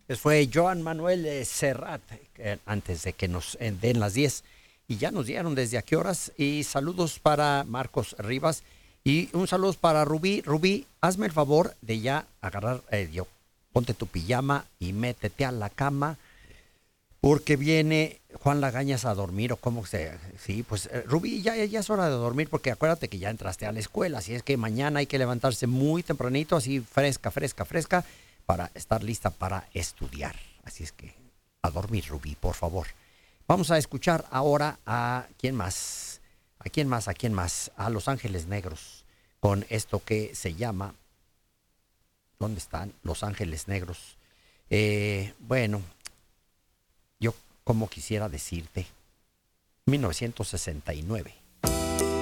Fue Joan Manuel Serrat, antes de que nos den las 10. Y ya nos dieron desde a qué horas. Y saludos para Marcos Rivas. Y un saludo para Rubí. Rubí, hazme el favor de ya agarrar, ponte tu pijama y métete a la cama. Porque viene Juan Lagañas a dormir, o cómo se... Sí, pues Rubí, ya es hora de dormir, porque acuérdate que ya entraste a la escuela, así es que mañana hay que levantarse muy tempranito, así fresca, para estar lista para estudiar. Así es que a dormir, Rubí, por favor. Vamos a escuchar ahora a... ¿Quién más? ¿A quién más? ¿A quién más? A Los Ángeles Negros, con esto que se llama... ¿Dónde están Los Ángeles Negros? Bueno... Yo como quisiera decirte, 1969.